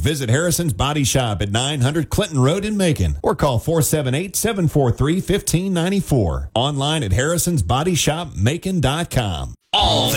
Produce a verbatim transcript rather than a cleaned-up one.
Visit Harrison's Body Shop at nine hundred Clinton Road in Macon or call four seven eight, seven four three, one five nine four. Online at harrisons body shop macon dot com. All